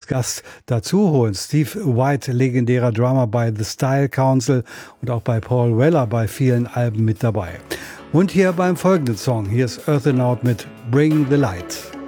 Gast dazu holen. Steve White, legendärer Drummer bei The Style Council und auch bei Paul Weller bei vielen Alben mit dabei. Und hier beim folgenden Song, hier ist Earth and Out mit Bring the Light.